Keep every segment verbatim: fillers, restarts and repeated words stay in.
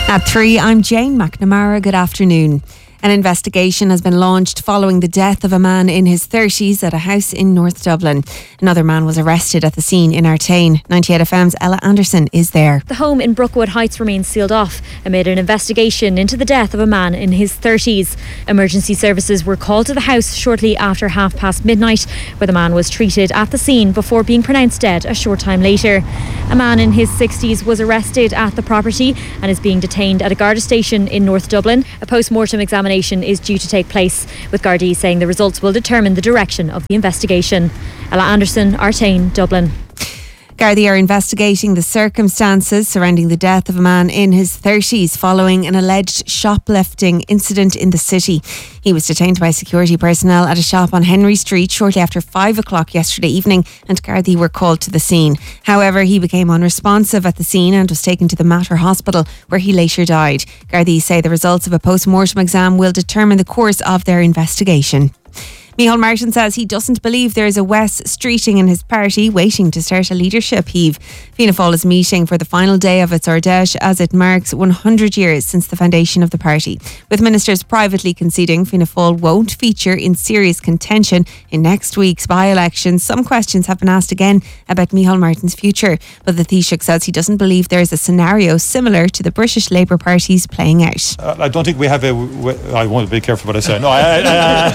At three, I'm Jane McNamara. Good afternoon. An investigation has been launched following the death of a man in his thirties at a house in North Dublin. Another man was arrested at the scene in Artane. ninety-eight F M's Ella Anderson is there. The home in Brookwood Heights remains sealed off amid an investigation into the death of a man in his thirties. Emergency services were called to the house shortly after half past midnight, where the man was treated at the scene before being pronounced dead a short time later. A man in his sixties was arrested at the property and is being detained at a Garda station in North Dublin. A post-mortem examination is due to take place, with Gardaí saying the results will determine the direction of the investigation. Ella Anderson, Artane, Dublin. Gardaí are investigating the circumstances surrounding the death of a man in his thirties following an alleged shoplifting incident in the city. He was detained by security personnel at a shop on Henry Street shortly after five o'clock yesterday evening, and Gardaí were called to the scene. However, he became unresponsive at the scene and was taken to the Mater Hospital, where he later died. Gardaí say the results of a post-mortem exam will determine the course of their investigation. Micheál Martin says he doesn't believe there is a Wes Streeting in his party waiting to start a leadership heave. Fianna Fáil is meeting for the final day of its Ardèche as it marks one hundred years since the foundation of the party. With ministers privately conceding Fianna Fáil won't feature in serious contention in next week's by-election, some questions have been asked again about Micheál Martin's future. But the Taoiseach says he doesn't believe there is a scenario similar to the British Labour Party's playing out. Uh, I don't think we have a... I want to be careful what I say. No, I... I,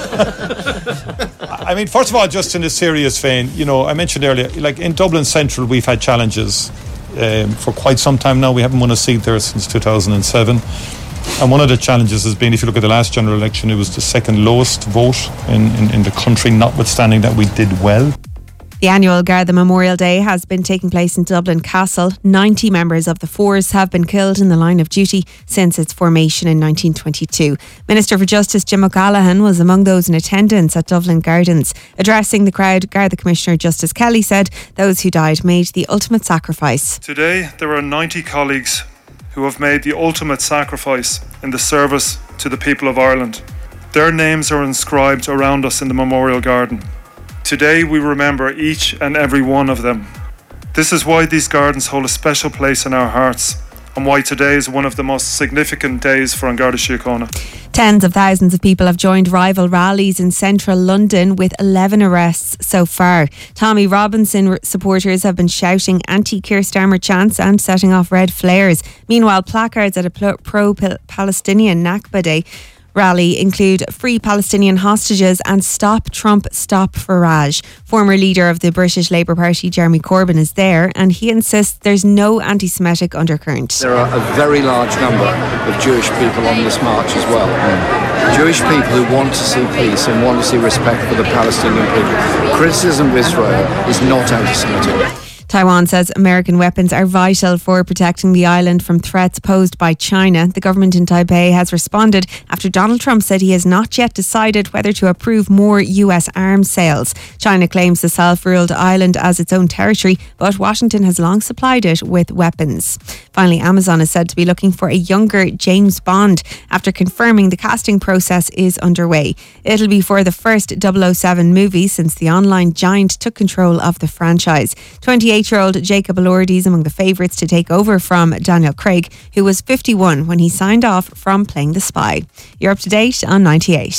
I I mean, first of all, just in a serious vein, you know, I mentioned earlier, like in Dublin Central, we've had challenges um, for quite some time now. We haven't won a seat there since two thousand seven. And one of the challenges has been, if you look at the last general election, it was the second lowest vote in, in, in the country, notwithstanding that we did well. The annual Garda Memorial Day has been taking place in Dublin Castle. ninety members of the force have been killed in the line of duty since its formation in nineteen twenty-two. Minister for Justice Jim O'Callaghan was among those in attendance at Dublin Gardens. Addressing the crowd, Garda Commissioner Justice Kelly said those who died made the ultimate sacrifice. Today there are ninety colleagues who have made the ultimate sacrifice in the service to the people of Ireland. Their names are inscribed around us in the Memorial Garden. Today we remember each and every one of them. This is why these gardens hold a special place in our hearts, and why today is one of the most significant days for An Garda Síochána. Tens of thousands of people have joined rival rallies in central London, with eleven arrests so far. Tommy Robinson supporters have been shouting anti-Keir Starmer chants and setting off red flares. Meanwhile, placards at a pro-Palestinian Nakba Day rally include Free Palestinian Hostages and Stop Trump, Stop Farage. Former leader of the British Labour Party, Jeremy Corbyn, is there, and he insists there's no anti-Semitic undercurrent. There are a very large number of Jewish people on this march as well. Mm. Jewish people who want to see peace and want to see respect for the Palestinian people. Criticism of Israel is not anti-Semitic. Taiwan says American weapons are vital for protecting the island from threats posed by China. The government in Taipei has responded after Donald Trump said he has not yet decided whether to approve more U S arms sales. China claims the self-ruled island as its own territory, but Washington has long supplied it with weapons. Finally, Amazon is said to be looking for a younger James Bond after confirming the casting process is underway. It'll be for the first double oh seven movie since the online giant took control of the franchise. twenty-eight-year-old Jacob Elordi is among the favourites to take over from Daniel Craig, who was fifty-one when he signed off from playing the spy. You're up to date on ninety-eight.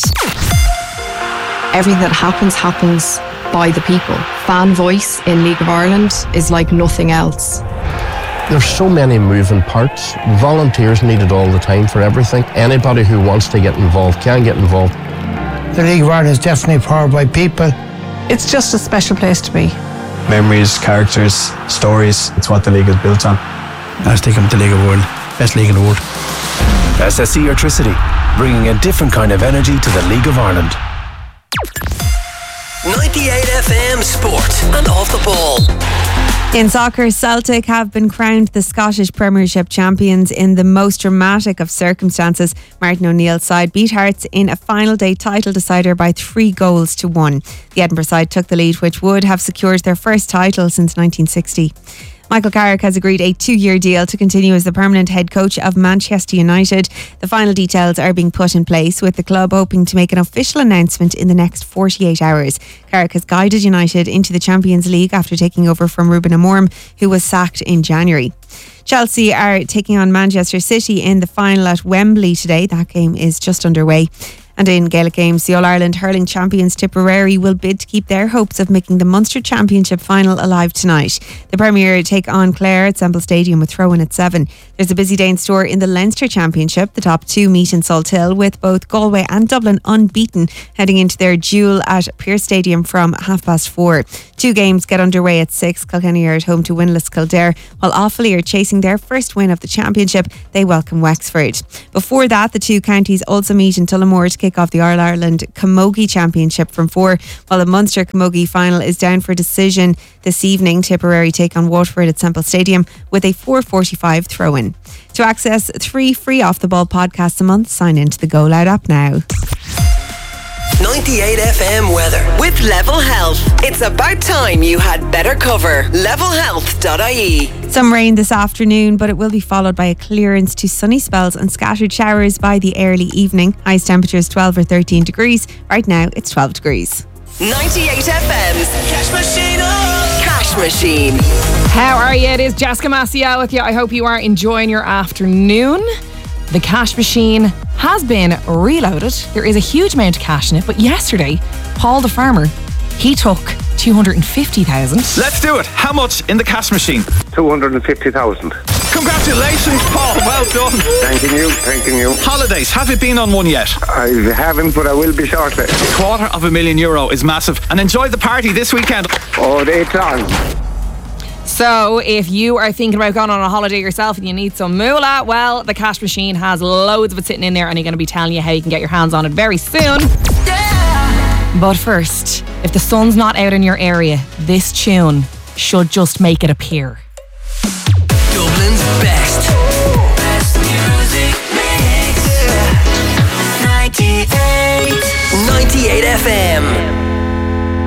Everything that happens, happens by the people. Fan voice in League of Ireland is like nothing else. There's so many moving parts. Volunteers needed all the time for everything. Anybody who wants to get involved can get involved. The League of Ireland is definitely powered by people. It's just a special place to be. Memories, characters, stories. It's what the league is built on. I stick them to the League of the World. Best league in the world. S S E Electricity, bringing a different kind of energy to the League of Ireland. ninety-eight F M Sport and Off the Ball. In soccer, Celtic have been crowned the Scottish Premiership champions in the most dramatic of circumstances. Martin O'Neill's side beat Hearts in a final day title decider by three goals to one. The Edinburgh side took the lead, which would have secured their first title since nineteen sixty. Michael Carrick has agreed a two-year deal to continue as the permanent head coach of Manchester United. The final details are being put in place, with the club hoping to make an official announcement in the next forty-eight hours. Carrick has guided United into the Champions League after taking over from Ruben Amorim, who was sacked in January. Chelsea are taking on Manchester City in the final at Wembley today. That game is just underway. And in Gaelic games, the All-Ireland hurling champions Tipperary will bid to keep their hopes of making the Munster Championship final alive tonight. The Premier take on Clare at Semple Stadium with throw-in at seven. There's a busy day in store in the Leinster Championship. The top two meet in Salthill, with both Galway and Dublin unbeaten, heading into their duel at Pearse Stadium from half past four. Two games get underway at six. Kilkenny are at home to winless Kildare, while Offaly are chasing their first win of the championship. They welcome Wexford. Before that, the two counties also meet in Tullamore to kick off the All-Ireland Camogie Championship from four, while the Munster Camogie final is down for decision this evening. Tipperary take on Waterford at Semple Stadium with a four forty-five throw-in. To access three free Off The Ball podcasts a month, sign into the Go Loud app now. ninety-eight F M weather with Level Health. It's about time you had better cover. level health dot I E. Some rain this afternoon, but it will be followed by a clearance to sunny spells and scattered showers by the early evening. Highest temperatures twelve or thirteen degrees. Right now it's twelve degrees. ninety-eight F M's Cash Machine. Oh. Cash Machine. How are you? It is Jessica Maciel with you. I hope you are enjoying your afternoon. The cash machine has been reloaded. There is a huge amount of cash in it, but yesterday, Paul the farmer, he took two hundred fifty thousand. Let's do it. How much in the cash machine? two hundred fifty thousand. Congratulations, Paul. Well done. Thanking you, thanking you. Holidays, have you been on one yet? I haven't, but I will be shortly. A quarter of a million euro is massive. And enjoy the party this weekend. Oh, it's on. So if you are thinking about going on a holiday yourself and you need some moolah, well, the cash machine has loads of it sitting in there, and you're going to be telling you how you can get your hands on it very soon. Yeah. But first, if the sun's not out in your area, this tune should just make it appear. Dublin's best. Best music mix. ninety-eight. ninety-eight F M.